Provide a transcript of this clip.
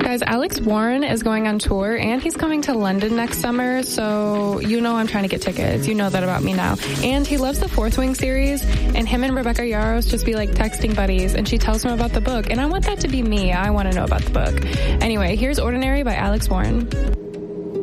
Guys, Alex Warren is going on tour, and he's coming to London next summer, so you know I'm trying to get tickets. You know that about me now. And he loves the Fourth Wing series, and him and Rebecca Yarros just be like texting buddies, and she tells him about the book, and I want that to be me. I want to know about the book. Anyway, here's Ordinary by Alex Warren.